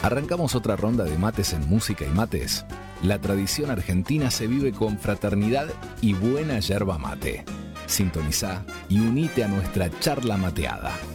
Arrancamos otra ronda de mates en Música y Mates. La tradición argentina se vive con fraternidad y buena yerba mate. Sintonizá y unite a nuestra charla mateada.